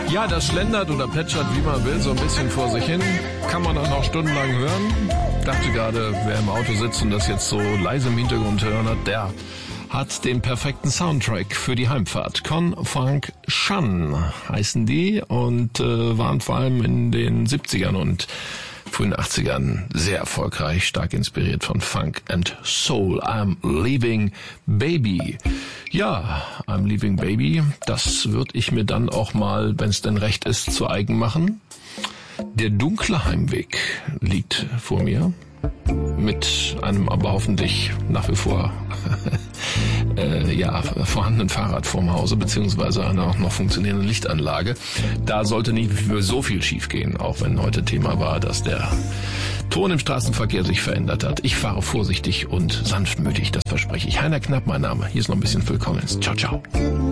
Ja, das schlendert oder plätschert, wie man will, so ein bisschen vor sich hin. Kann man dann auch stundenlang hören. Dachte gerade, wer im Auto sitzt und das jetzt so leise im Hintergrund hören hat, der hat den perfekten Soundtrack für die Heimfahrt. Con Funk Shun heißen die und waren vor allem in den 70ern und frühen 80ern sehr erfolgreich, stark inspiriert von Funk and Soul. I'm Leaving Baby. Ja, I'm Leaving Baby, das würde ich mir dann auch mal, wenn es denn recht ist, zu eigen machen. Der dunkle Heimweg liegt vor mir, mit einem aber hoffentlich nach wie vor vorhandenen Fahrrad vorm Hause, beziehungsweise einer noch funktionierenden Lichtanlage. Da sollte nicht so viel schief gehen, auch wenn heute Thema war, dass der Ton im Straßenverkehr sich verändert hat. Ich fahre vorsichtig und sanftmütig, das verspreche ich. Heiner Knapp mein Name. Hier ist noch ein bisschen Phil Collins. Ciao, ciao.